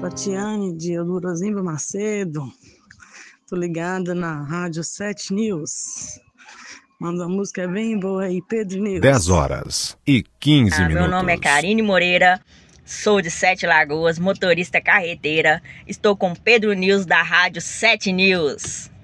Tatiane de Eldorozimba Macedo. Tô ligada na Rádio 7 News. Manda a música bem boa aí, Pedro News. 10h15. Meu nome é Karine Moreira, sou de Sete Lagoas, motorista carreteira. Estou com Pedro News da Rádio 7 News.